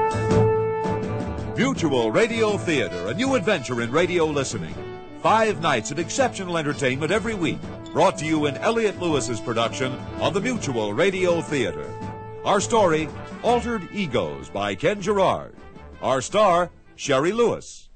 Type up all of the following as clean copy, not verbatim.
Mutual Radio Theater, a new adventure in radio listening. 5 nights of exceptional entertainment every week, brought to you in Elliott Lewis's production of the Mutual Radio Theater. Our story, Altered Egos by Ken Gerard. Our star, Sherry Lewis.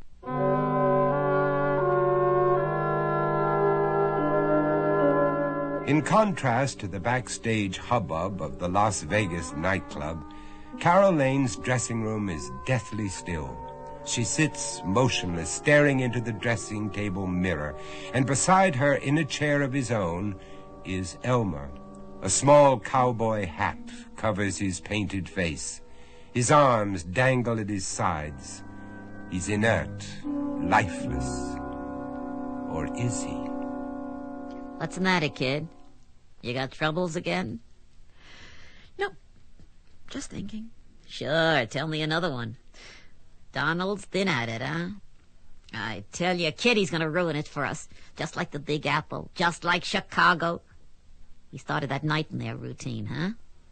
In contrast to the backstage hubbub of the Las Vegas nightclub, Carol Lane's dressing room is deathly still. She sits motionless, staring into the dressing table mirror, and beside her, in a chair of his own, is Elmer. A small cowboy hat covers his painted face. His arms dangle at his sides. He's inert, lifeless. Or is he? What's the matter, kid? You got troubles again? No, just thinking. Sure, tell me another one. Donald's been at it, huh? I tell you, Kitty's gonna ruin it for us. Just like the Big Apple, just like Chicago. He started that nightmare routine, huh?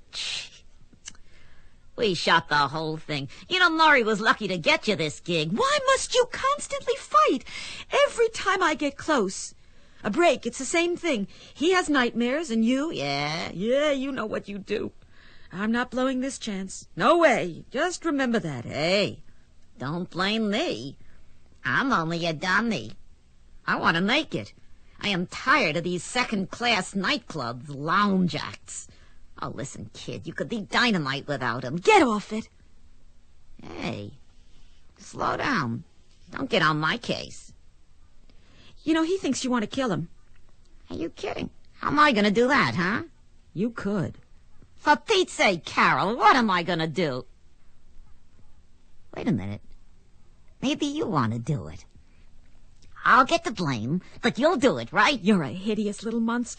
We shot the whole thing. You know, Murray was lucky to get you this gig. Why must you constantly fight? Every time I get close. A break, it's the same thing. He has nightmares, and you... Yeah, you know what you do. I'm not blowing this chance. No way. Just remember that. Hey, don't blame me. I'm only a dummy. I want to make it. I am tired of these second-class nightclubs, lounge acts. Oh, listen, kid, you could be dynamite without him. Get off it. Hey, slow down. Don't get on my case. You know, he thinks you want to kill him. Are you kidding? How am I going to do that, huh? You could. For Pete's sake, Carol, what am I going to do? Wait a minute. Maybe you want to do it. I'll get the blame, but you'll do it, right? You're a hideous little monster.